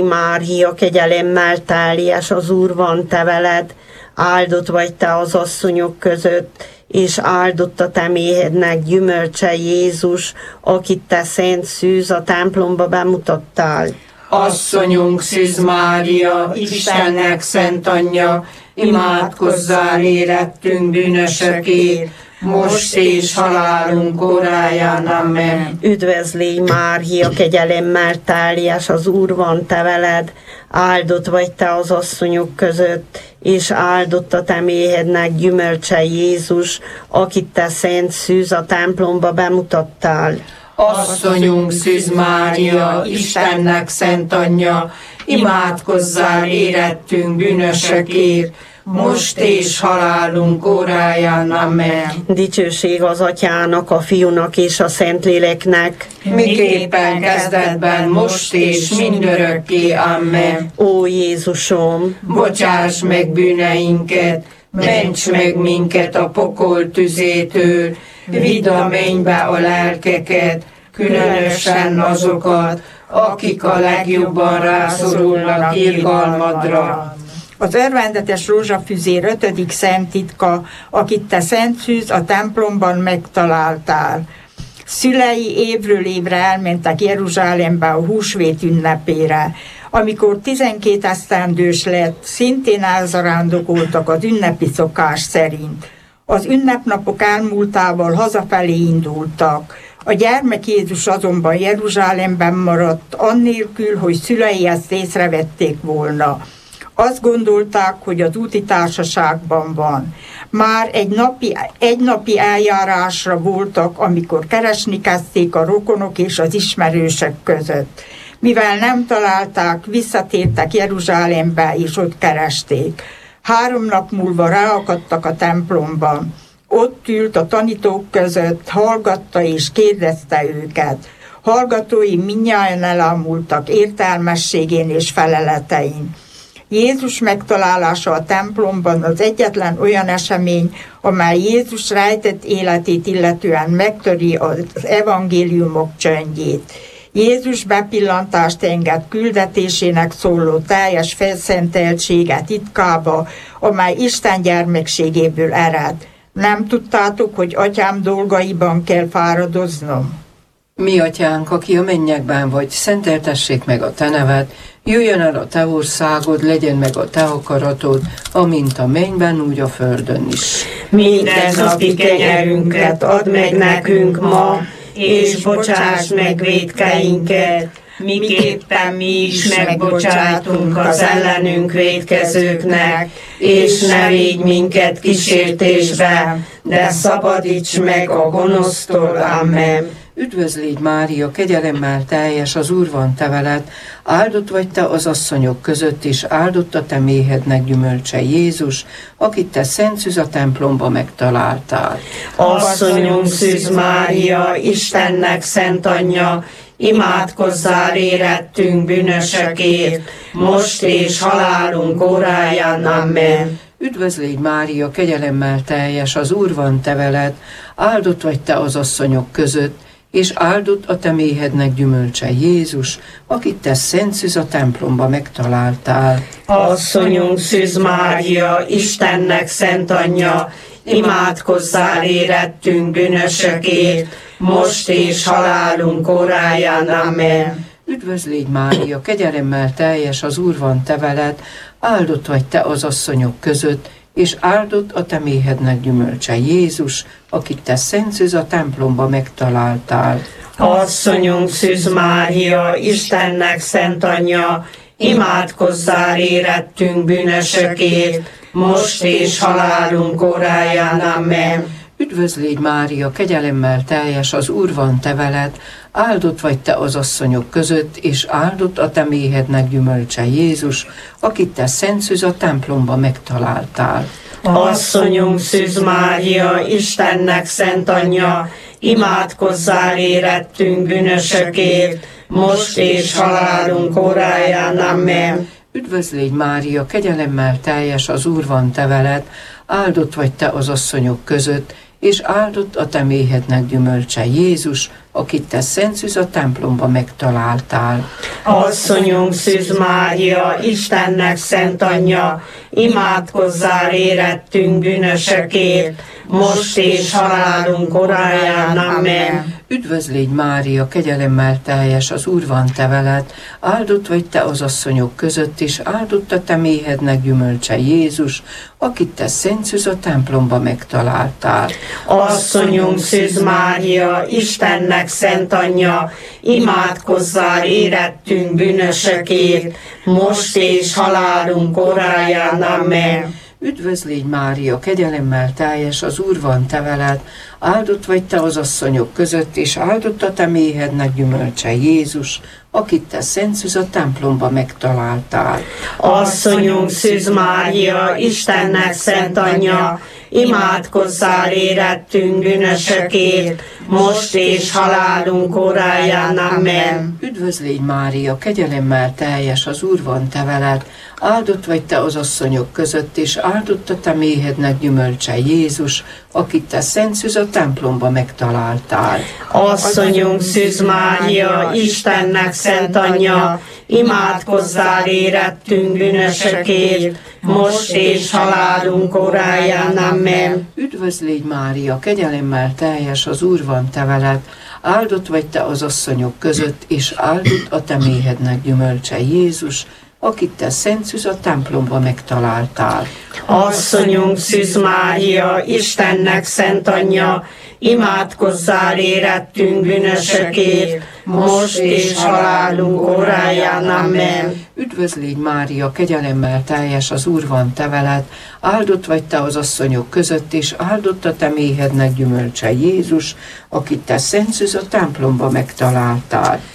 Mária, kegyelemmel teljes, az Úr van te veled, áldott vagy te az asszonyok között, és áldott a te méhednek gyümölcse Jézus, akit te szent szűz a templomba bemutattál. Asszonyunk Szűz Mária, Istennek szent anyja, imádkozzál érettünk bűnösökért, most és halálunk óráján. Amen. Üdvözlégy Mária, kegyelemmel teljes, az Úr van te veled, áldott vagy te az asszonyok között, és áldott a te méhednek gyümölcse Jézus, akit te szent szűz a templomba bemutattál. Asszonyunk Szűz Mária, Istennek szent anyja, imádkozzál érettünk bűnösökért, most és halálunk óráján. Amen. Dicsőség az Atyának, a Fiúnak és a Szentléleknek, miképpen kezdetben, most és mindörökké. Amen. Ó Jézusom, bocsáss meg bűneinket, ments meg minket a pokol tüzétől, vidd a mennybe a lelkeket, különösen azokat, akik a legjobban rászorulnak irgalmadra. Az örvendetes rózsafüzér 5. szent titka, akit te szent szűz a templomban megtaláltál. Szülei évről évre elmentek Jeruzsálembe a húsvét ünnepére. Amikor 12 esztendős lett, szintén elzarándokoltak az ünnepi szokás szerint. Az ünnepnapok elmúltával hazafelé indultak. A gyermek Jézus azonban Jeruzsálemben maradt, annélkül, hogy szülei ezt észrevették volna. Azt gondolták, hogy az úti társaságban van. Már egy napi eljárásra voltak, amikor keresni kezdték a rokonok és az ismerősök között. Mivel nem találták, visszatértek Jeruzsálembe, és ott keresték. 3 nap múlva ráakadtak a templomban. Ott ült a tanítók között, hallgatta és kérdezte őket. Hallgatói mindnyájan elámultak értelmességén és feleletein. Jézus megtalálása a templomban az egyetlen olyan esemény, amely Jézus rejtett életét illetően megtöri az evangéliumok csöndjét. Jézus bepillantást enged küldetésének szóló teljes felszenteltsége titkába, amely Isten gyermekségéből ered. Nem tudtátok, hogy Atyám dolgaiban kell fáradoznom? Mi Atyánk, aki a mennyekben vagy, szenteltessék meg a te neved, jöjjön el a te országod, legyen meg a te akaratod, amint a mennyben, úgy a földön is. Mindennapi kenyerünket add meg nekünk ma, és bocsáss meg vétkeinket, miképpen mi is megbocsátunk az ellenünk vétkezőknek, és ne védj minket kísértésbe, de szabadíts meg a gonosztól. Amen. Üdvözlégy Mária, kegyelemmel teljes, az Úr van te veled, áldott vagy te az asszonyok között, és áldott a te méhednek gyümölcse Jézus, akit te szent szűz a templomba megtaláltál. Asszonyunk Szűz Mária, Istennek szent anyja, imádkozzál érettünk bűnösökért, most és halálunk óráján. Amen. Üdvözlégy Mária, kegyelemmel teljes, az Úr van te veled, áldott vagy te az asszonyok között, és áldott a te méhednek gyümölcse Jézus, akit te szent szűz a templomba megtaláltál. Asszonyunk Szűz Mária, Istennek szent anyja, imádkozzál érettünk bűnösökért, most és halálunk óráján. Amen. Üdvözlégy Mária, kegyelemmel teljes, az Úr van te veled, áldott vagy te az asszonyok között, és áldott a te méhednek gyümölcse Jézus, akit te szent szűz a templomba megtaláltál. Asszonyunk Szűz Mária, Istennek szent anyja, imádkozzál érettünk bűnösökért, most és halálunk óráján. Amen. Üdvözlégy Mária, kegyelemmel teljes, az Úr van te veled, áldott vagy te az asszonyok között, és áldott a te méhednek gyümölcse Jézus, akit te szent szűz a templomba megtaláltál. Asszonyunk Szűz Mária, Istennek szent anyja, imádkozzál érettünk bűnösökért, most és halálunk óráján. Amen. Üdvözlégy Mária, kegyelemmel teljes, az Úr van te veled, áldott vagy te az asszonyok között, és áldott a te méhednek gyümölcse Jézus, akit te Szent Szűz a templomba megtaláltál. Asszonyunk Szűz Mária, Istennek szent anyja, imádkozzál érettünk bűnösökért, most és halálunk óráján. Amen. Üdvözl légy Mária, kegyelemmel teljes, az Úr van te veled, áldott vagy te az asszonyok között, és áldott a te méhednek gyümölcse Jézus, akit te Szent Szűz a templomba megtaláltál. Asszonyunk Szűz Mária, Istennek szent anyja, imádkozzál érettünk bűnösökért, most és halálunk óráján. Amen. Üdvözl légy Mária, kegyelemmel teljes, az Úr van te veled, áldott vagy te az asszonyok között, és áldott a te méhednek gyümölcse Jézus, akit te Szent Szűz a templomba megtaláltál. Asszonyunk Szűz Mária, Istennek szent anyja, imádkozzál érettünk bűnösökért, most és halálunk óráján. Amen. Üdvözl légy Mária, kegyelemmel teljes, az Úr van te veled, áldott vagy te az asszonyok között, és áldott a te méhednek gyümölcse Jézus, akit te Szent Szűz a templomba megtaláltál. Asszonyunk Szűz Mária, Istennek szent anyja, imádkozzál érettünk bűnösökért, most és halálunk óráján. Amen. Üdvözl légy Mária, kegyelemmel teljes, az Úr van te veled, áldott vagy te az asszonyok között, és áldott a te méhednek gyümölcse Jézus, akit te Szent Szűz a templomba megtaláltál. Asszonyunk Szűz Mária, Istennek szent anyja, imádkozzál érettünk bűnösökért, most és halálunk óráján. Amen. Üdvözl légy Mária, kegyelemmel teljes, az Úr van te veled, áldott vagy te az asszonyok között, és áldott a te méhednek gyümölcse Jézus, akit te Szent Szűz a templomba megtaláltál.